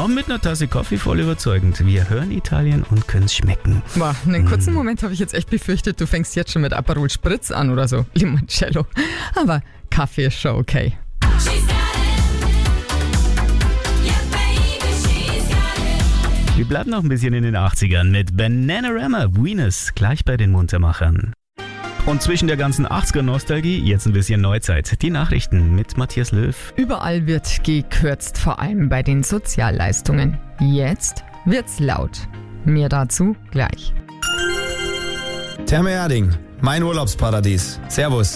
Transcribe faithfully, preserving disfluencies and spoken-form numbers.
Noch mit einer Tasse Kaffee voll überzeugend. Wir hören Italien und können es schmecken. Boah, einen kurzen Moment habe ich jetzt echt befürchtet, du fängst jetzt schon mit Aperol Spritz an oder so. Limoncello. Aber Kaffee ist schon okay. Wir bleiben noch ein bisschen in den achtzigern mit Bananarama, Venus, gleich bei den Muntermachern. Und zwischen der ganzen achtziger-Nostalgie jetzt ein bisschen Neuzeit. Die Nachrichten mit Matthias Löw. Überall wird gekürzt, vor allem bei den Sozialleistungen. Jetzt wird's laut. Mehr dazu gleich. Therme Erding, mein Urlaubsparadies. Servus.